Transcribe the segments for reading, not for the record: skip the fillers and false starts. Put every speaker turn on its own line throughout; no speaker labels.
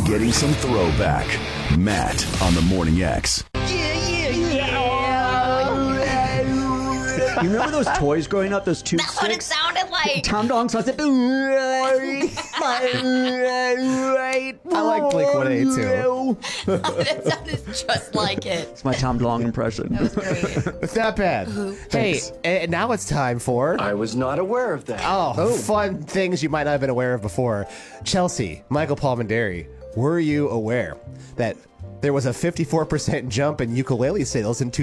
getting some throwback. Matt on the Morning X.
You remember those toys growing up? Those tube
That's
sticks?
what it sounded like.
Tom Dong sounds like. I
like Blink-182.
That sounded just like it.
It's my Tom DeLonge impression.
That was great.
It's not bad. Hey, and now it's time for...
I was not aware of that.
Fun things you might not have been aware of before. Chelsea, Michael Palminteri, were you aware that there was a 54% jump in ukulele sales in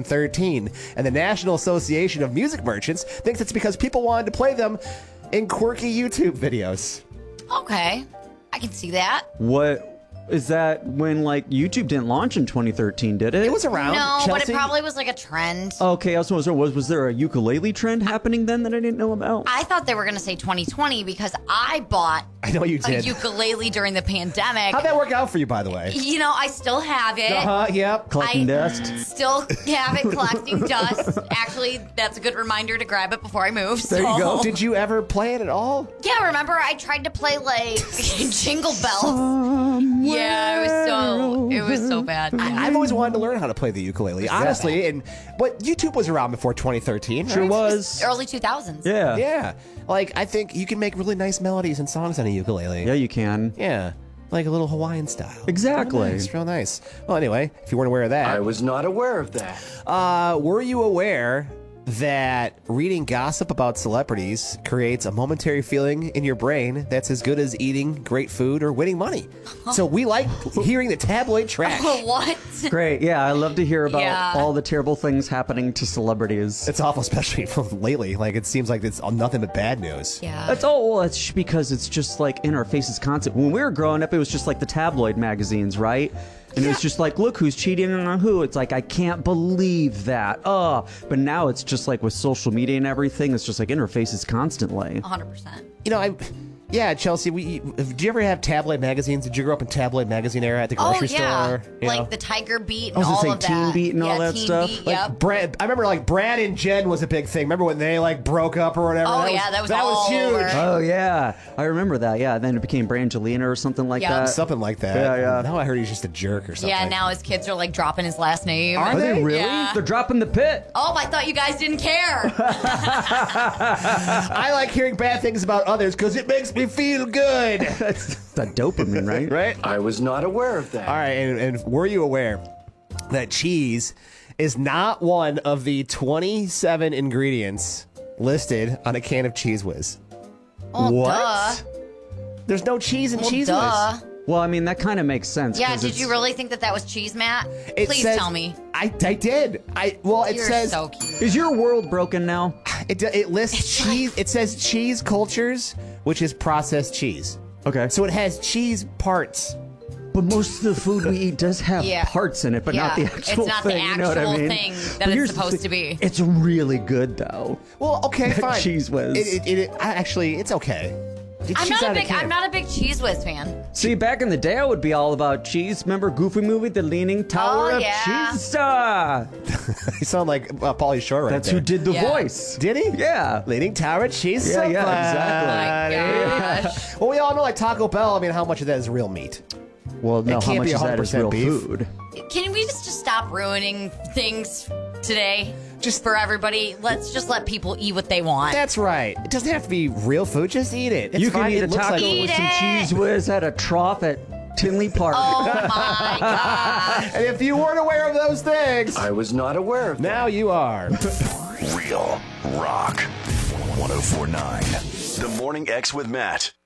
2013, and the National Association of Music Merchants thinks it's because people wanted to play them in quirky YouTube videos.
Okay. I can see that.
What is that when, like, YouTube didn't launch in 2013, did it?
It was around.
No, but
Chelsea?
it probably was like a trend.
Okay, I was wondering, was there a ukulele trend happening then that I didn't know about?
I thought they were going to say 2020 because I bought
I know you
a
did.
ukulele during the pandemic.
How'd that work out for you, by the way?
You know, I still have it.
Yep.
Collecting dust?
Still have it collecting dust. Actually, that's a good reminder to grab it before I move.
There you go. Did you ever play it at all?
Yeah, remember I tried to play like Jingle Bells. Yeah, it was so bad. Yeah.
I've always wanted to learn how to play the ukulele, honestly. But YouTube was around before 2013.
Sure
right?
was.
Early 2000s.
Yeah.
Yeah. Like, I think you can make really nice melodies and songs on a ukulele.
Yeah, you can.
Yeah. Like a little Hawaiian style.
Exactly.
Real nice. Well, anyway, if you weren't aware of that.
I was not aware of that.
Were you aware that reading gossip about celebrities creates a momentary feeling in your brain that's as good as eating great food or winning money? So we like hearing the tabloid trash.
What?
Great. Yeah, I love to hear about
Yeah.
all the terrible things happening to celebrities.
It's awful, especially lately. Like, it seems like it's nothing but bad news.
Yeah.
It's because it's just like in our faces constant. When we were growing up, it was just like the tabloid magazines, right? And it was just like, look who's cheating on who. It's like, I can't believe that. But now it's just like with social media and everything, it's just like in our faces constantly.
100%.
You know, yeah, Chelsea, did you ever have tabloid magazines? Did you grow up in tabloid magazine era at the grocery store? You
Like
know?
the Tiger Beat
I
and
was gonna
all
say
of
Teen
that.
Beat and all that
Teen
stuff.
Beat,
Like
yep.
Brad, I remember like Brad and Jen was a big thing. Remember when they like broke up or whatever?
Oh, that was all
huge.
over.
Oh, yeah. I remember that. Yeah. Then it became Brangelina or something like
Yeah.
that.
Something like that.
Yeah.
Now I heard he's just a jerk or something.
Yeah, now his kids are like dropping his last name.
Are
Are they really?
Yeah.
They're dropping the pit.
Oh, I thought you guys didn't care.
I like hearing bad things about others because it makes me feel good.
That's the dopamine, right?
Right?
I was not aware of that.
All right, and were you aware that cheese is not one of the 27 ingredients listed on a can of Cheese Whiz?
Oh,
What?
duh.
There's no cheese in
Well,
Cheese
duh.
Whiz.
Well, I mean, that kind of makes sense.
Yeah,
'cause
did
it's-
you really think that was cheese, Matt?
It
Please
says-
tell me.
I did. It
You're
says
so cute.
Is your world broken now?
it lists cheese. It says cheese cultures, which is processed cheese.
Okay.
So it has cheese parts.
But most of the food we eat does have
Yeah.
parts in it, but not the
Yeah.
actual
It's not the
thing. You know what I
actual
mean?
thing that
But
it's
here's the
supposed
thing.
to be.
It's really good, though.
Well, okay,
That
fine.
Cheese Whiz.
Actually, it's okay.
I'm not a big Cheese Whiz fan.
See, back in the day, I would be all about cheese. Remember Goofy movie, The Leaning Tower
Oh,
of
yeah.
Cheese?
You sound like Pauly Shore right
That's
there.
who did the
Yeah.
voice.
Did he?
Yeah.
Leaning Tower Cheese
Yeah,
Supply.
yeah,
exactly. Oh my gosh.
Well, we all know, like Taco Bell, I mean, how much of that is real meat?
Well, no,
It
how
can't
much
be
is that is
100%
real
beef.
food?
Can we just stop ruining things today?
Just-
for everybody. Let's just let people eat what they want.
That's right. It doesn't have to be real food. Just eat it. It's
You
fine.
can eat
It
a
looks
taco
like
Eat
with some
it.
cheese whiz at a trough at Tinley Park.
Oh my god.
And if you weren't aware of those things,
I was not aware of that.
now you are.
Real Rock 1049. The Morning X with Matt.